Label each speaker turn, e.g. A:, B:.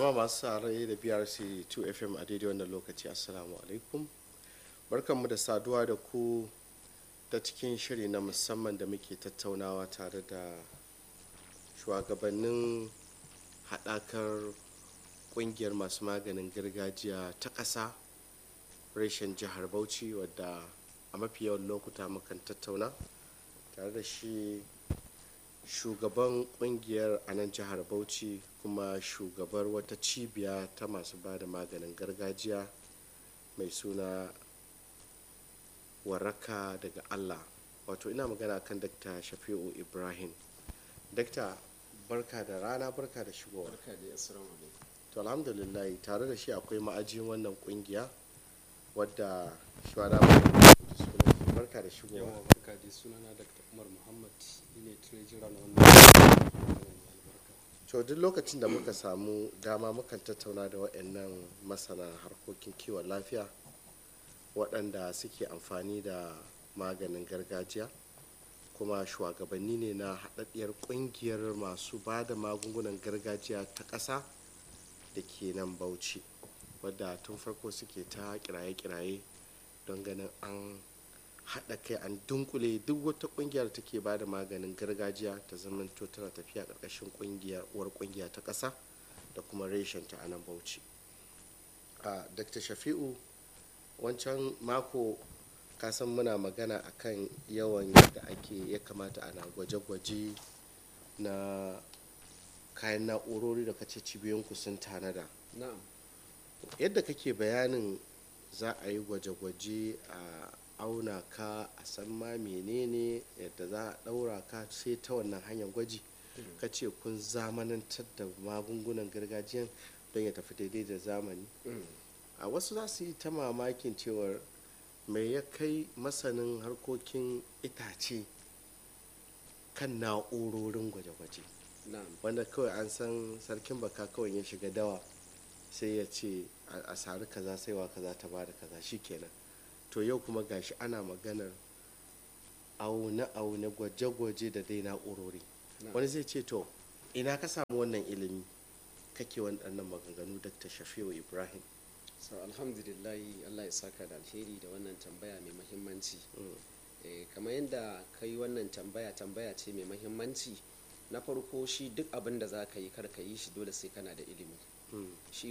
A: Jama'a masu saurare da BRC 2 FM a daidai wannan lokaci, Assalamu alaikum. Barkanmu da saduwa da ku ta cikin shiri na musamman da muke tattaunawa tare da shugabannin haɗakar ƙungiyar masu maganin gargajiya ta ƙasa reshen jihar Bauchi, wadda a mafi yawan lokuta mukan tattauna tare da shi shugaban ƙungiyar a nan jihar Bauchi kuma shugabar wata cibiya ta masu ba da maganin gargajiya mai suna waraka daga Allah, wato ina magana kan Dr. Shafi'u Ibrahim. Dr. barka da rana, barka da shigowa.
B: Barka da assalamu alaikum.
A: To alhamdulillah, tare da shi akwai ma'ajin wannan kungiya wadda shawara barka da shigowa.
B: Yawa barka da sunana Dr. Umar Muhammad, ne treasurer na wannan albarka.
A: To duk lokacin da muka samu dama mukan tattauna da waɗannan masana harkokin kiwon lafiya waɗanda suke amfani da maganin gargajiya, kuma shugabanni ne na haɗaɗɗiyar ƙungiyar masu ba da magungunan gargajiya ta ƙasa da ke nan Bauchi, wadda tun farko suke ta kiraye-kiraye don ganin an haɗa kai, an dunkule duk wata ƙungiyar take ba da maganin gargajiya ta zamanto tana tafiya ƙarƙashin uwar ƙungiya ta ƙasa da kuma reshenta a nan Bauchi. Dr. Shafi'u, wancan mako kasan muna magana akan yawan yadda ya kamata ana gwaje-gwaje na kayan na'urori da kace cibiyoyinku sun tanada.
B: Na'am.
A: Yadda kake bayanin za a yi gwaje-gwaje a auna ka a san ma menene yadda za a ɗaura ka sai ta wannan hanyar gwaji, ka ce kun zamanantar da magungunan gargajiyan don ya tafi daidai da zamani. A wasu za su yi ta mamakin cewar mai ya kai masanin harkokin itace kan na'urorin gwaje-gwaje, wanda kawai an san sarkin baka kawai ya shiga dawa sai ya ce a sari kaza saiwa kaza ta bada kaza shikenan. To yau kuma gashi ana maganar aune-aune, gwaje-gwaje da dai na'urori. Wani zai ce to ina ka samu wannan ilimi kake waɗannan maganganu, Dr. Shafi'u Ibrahim?
B: So alhamdulillah, Allah ya saka da alheri da wannan tambaya mai mahimmanci. Kamar yadda ka yi wannan tambaya ce mai mahimmanci. Na farko, shi duk abin da za ka yi kar ka yi shi dole sai kana da ilimi. Shi